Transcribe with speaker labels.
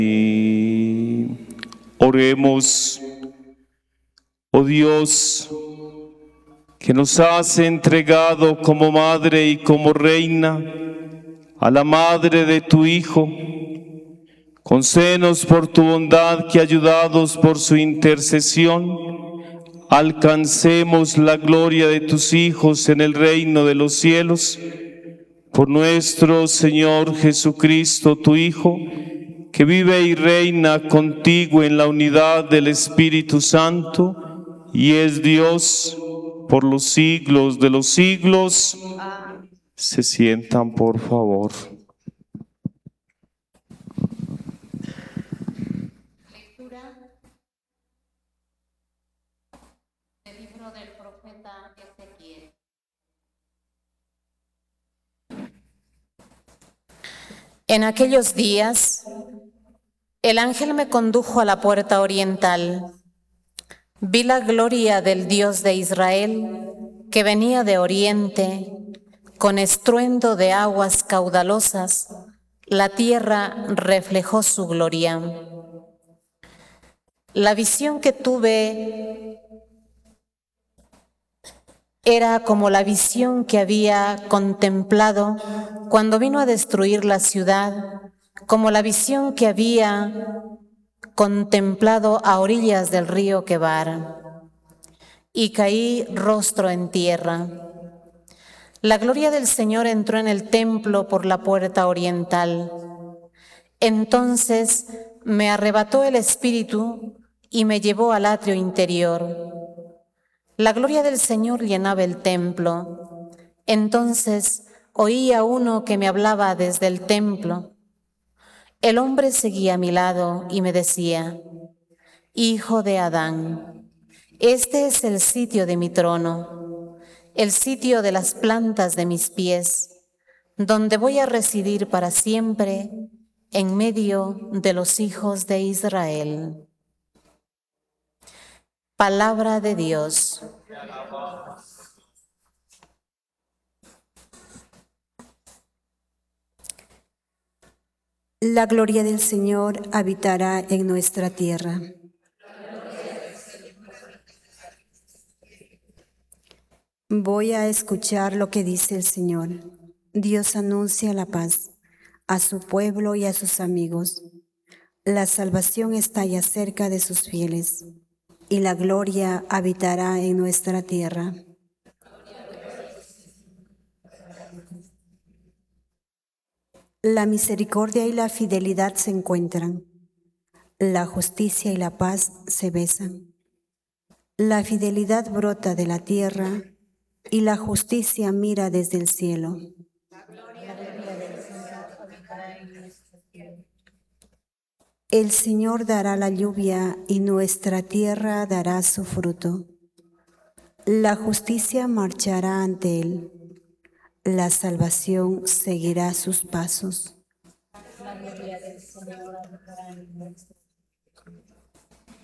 Speaker 1: Oremos. Oh Dios, que nos has entregado como madre y como reina a la madre de tu Hijo, concédenos por tu bondad que, ayudados por su intercesión, alcancemos la gloria de tus hijos en el reino de los cielos. Por nuestro Señor Jesucristo, tu Hijo, que vive y reina contigo en la unidad del Espíritu Santo, y es Dios por los siglos de los siglos. Amén. Se sientan, por favor.
Speaker 2: Lectura del libro del profeta Ezequiel. En aquellos días, el ángel me condujo a la puerta oriental. Vi la gloria del Dios de Israel, que venía de oriente, con estruendo de aguas caudalosas. La tierra reflejó su gloria. La visión que tuve era como la visión que había contemplado cuando vino a destruir la ciudad, como la visión que había contemplado a orillas del río Quebar, y caí rostro en tierra. La gloria del Señor entró en el templo por la puerta oriental. Entonces me arrebató el espíritu y me llevó al atrio interior. La gloria del Señor llenaba el templo. Entonces oí a uno que me hablaba desde el templo. El hombre seguía a mi lado y me decía: Hijo de Adán, este es el sitio de mi trono, el sitio de las plantas de mis pies, donde voy a residir para siempre en medio de los hijos de Israel. Palabra de Dios.
Speaker 3: La gloria del Señor habitará en nuestra tierra. Voy a escuchar lo que dice el Señor. Dios anuncia la paz a su pueblo y a sus amigos. La salvación está ya cerca de sus fieles, y la gloria habitará en nuestra tierra. La misericordia y la fidelidad se encuentran. La justicia y la paz se besan. La fidelidad brota de la tierra y la justicia mira desde el cielo. El Señor dará la lluvia y nuestra tierra dará su fruto. La justicia marchará ante él. La salvación seguirá sus pasos. La gloria del Señor habitará en nuestra